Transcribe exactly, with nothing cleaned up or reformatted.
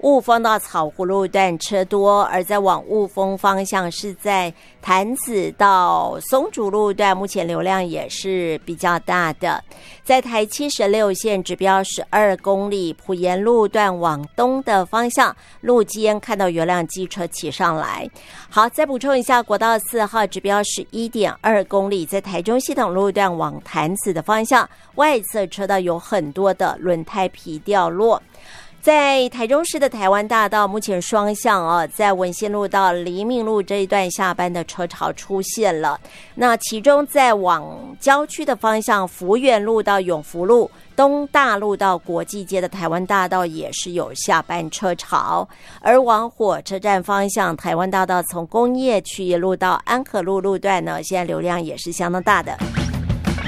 雾峰到草湖路段车多，而在往雾峰方向是在潭子到松竹路段，目前流量也是比较大的。在台七十六线指标十二公里埔盐路段往东的方向，路肩看到油量机车骑上来。好，再补充一下，国道四号指标十一点二公里，在台中系统路段往潭子的方向，外侧车道有很多的轮胎皮掉落。在台中市的台湾大道，目前双向哦，在文心路到黎明路这一段下班的车潮出现了。那其中在往郊区的方向，福源路到永福路、东大路到国际街的台湾大道也是有下班车潮。而往火车站方向，台湾大道从工业区一路到安和路路段呢，现在流量也是相当大的。